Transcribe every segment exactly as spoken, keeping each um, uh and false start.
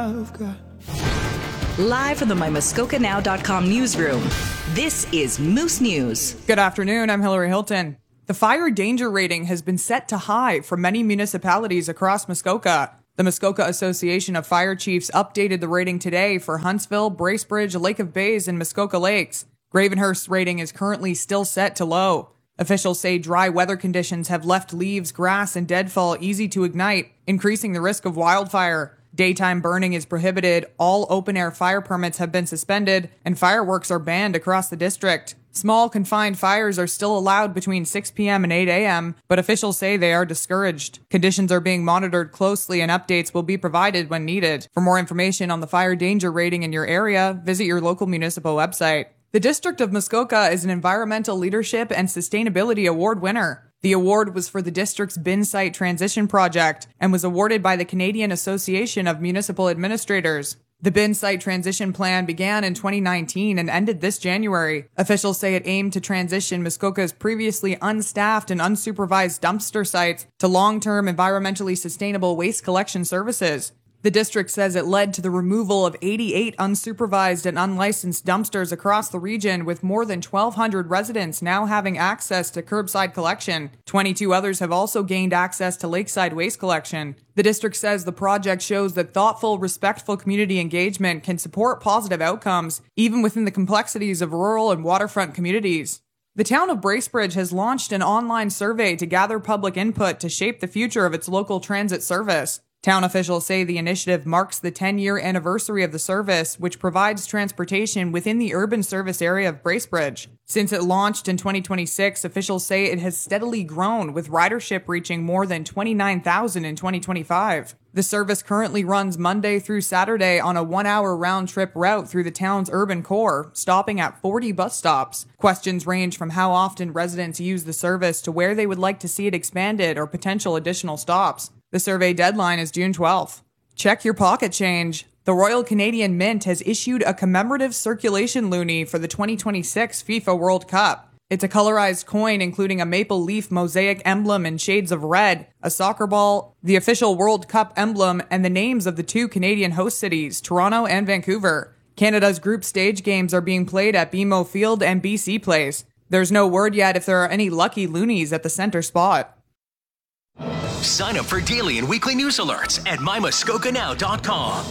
I've got. Live from the my muskoka now dot com newsroom, this is Moose News. Good afternoon, I'm Hillary Hilton. The fire danger rating has been set to high for many municipalities across Muskoka. The Muskoka Association of Fire Chiefs updated the rating today for Huntsville, Bracebridge, Lake of Bays, and Muskoka Lakes. Gravenhurst's rating is currently still set to low. Officials say dry weather conditions have left leaves, grass, and deadfall easy to ignite, increasing the risk of wildfire. Daytime burning is prohibited, all open-air fire permits have been suspended, and fireworks are banned across the district. Small, confined fires are still allowed between six p.m. and eight a.m., but officials say they are discouraged. Conditions are being monitored closely and updates will be provided when needed. For more information on the fire danger rating in your area, visit your local municipal website. The District of Muskoka is an Environmental Leadership and Sustainability Award winner. The award was for the district's bin site transition project and was awarded by the Canadian Association of Municipal Administrators. The bin site transition plan began in twenty nineteen and ended this January. Officials say it aimed to transition Muskoka's previously unstaffed and unsupervised dumpster sites to long-term environmentally sustainable waste collection services. The district says it led to the removal of eighty-eight unsupervised and unlicensed dumpsters across the region, with more than twelve hundred residents now having access to curbside collection. twenty-two others have also gained access to lakeside waste collection. The district says the project shows that thoughtful, respectful community engagement can support positive outcomes, even within the complexities of rural and waterfront communities. The town of Bracebridge has launched an online survey to gather public input to shape the future of its local transit service. Town officials say the initiative marks the ten-year anniversary of the service, which provides transportation within the urban service area of Bracebridge. Since it launched in twenty twenty-six, officials say it has steadily grown, with ridership reaching more than twenty-nine thousand in twenty twenty-five. The service currently runs Monday through Saturday on a one-hour round-trip route through the town's urban core, stopping at forty bus stops. Questions range from how often residents use the service to where they would like to see it expanded or potential additional stops. The survey deadline is June twelfth. Check your pocket change. The Royal Canadian Mint has issued a commemorative circulation loonie for the twenty twenty-six FIFA World Cup. It's a colorized coin including a maple leaf mosaic emblem in shades of red, a soccer ball, the official World Cup emblem, and the names of the two Canadian host cities, Toronto and Vancouver. Canada's group stage games are being played at B M O Field and B C Place. There's no word yet if there are any lucky loonies at the center spot. Sign up for daily and weekly news alerts at my muskoka now dot com.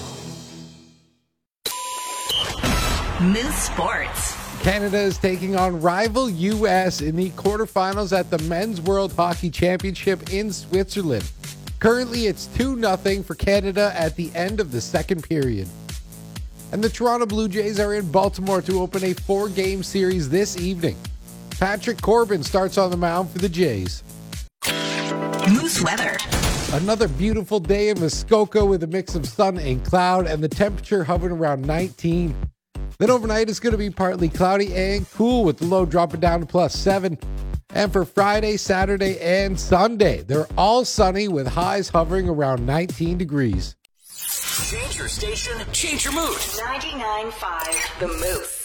Moose Sports. Canada is taking on rival U S in the quarterfinals at the Men's World Hockey Championship in Switzerland. Currently, it's two nothing for Canada at the end of the second period. And the Toronto Blue Jays are in Baltimore to open a four-game series this evening. Patrick Corbin starts on the mound for the Jays. Moose weather. Another beautiful day in Muskoka with a mix of sun and cloud, and the temperature hovering around nineteen. Then overnight it's going to be partly cloudy and cool, with the low dropping down to plus seven. And for Friday, Saturday, and Sunday, they're all sunny with highs hovering around nineteen degrees. Change your station, change your mood. ninety-nine point five The Moose.